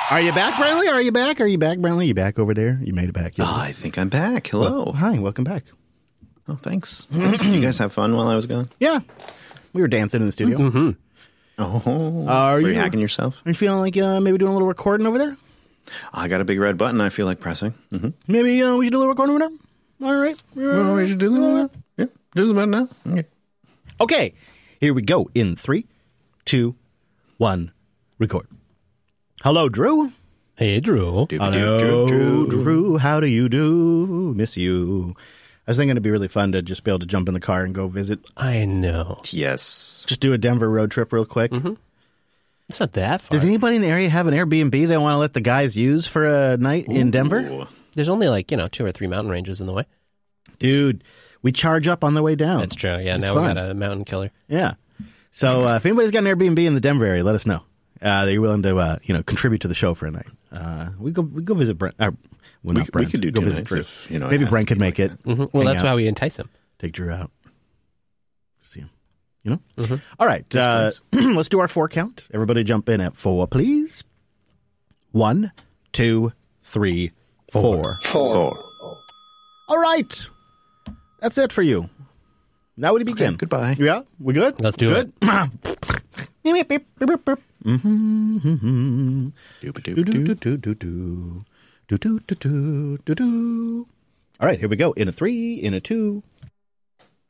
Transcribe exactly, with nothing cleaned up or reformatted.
Are you back, Brantley? Are you back? Are you back, Brantley? You back over there? You made it back. Oh, I think I'm back. Hello. Well, hi, welcome back. Oh, thanks. Did you guys have fun while I was gone? Yeah. We were dancing in the studio. Mm-hmm. Oh, are were you, you hacking yourself? Are you feeling like uh, maybe doing a little recording over there? I got a big red button I feel like pressing. Mm-hmm. Maybe uh, we should do a little recording over there? All right. Well, we should do that. Yeah, do about now. Okay. Okay. Here we go in three, two, one, record. Hello, Drew. Hey, Drew. Hello, Drew, Drew, Drew. How do you do? Miss you. I was thinking it'd be really fun to just be able to jump in the car and go visit. I know. Yes. Just do a Denver road trip real quick. Mm-hmm. It's not that far. Does anybody in the area have an Airbnb they want to let the guys use for a night Ooh. in Denver? There's only like, you know, two or three mountain ranges in the way. Dude, we charge up on the way down. That's true. Yeah, it's now fun. we got a mountain killer. Yeah. So uh, if anybody's got an Airbnb in the Denver area, let us know. Uh, that you're willing to, uh, you know, contribute to the show for a night. Uh, we go, we go visit Brent. Uh, well, we, not Brent. we could do go two visit nights Drew. if, you know, maybe Brent could make like it. Mm-hmm. Well, that's out. how we entice him. Take Drew out. See him. You know? Mm-hmm. All right. Uh, let's do our four count. Everybody jump in at four, please. One, two, three, four. Four. Four. All right. That's it for you. Now would you begin? Okay, goodbye. Yeah? We good? Let's do good? it. Beep, beep, beep, beep, beep. Mm-hmm, mm-hmm. Do-do-do-do-do-do. Do-do-do-do-do-do. All right, here we go. In a three, in a two,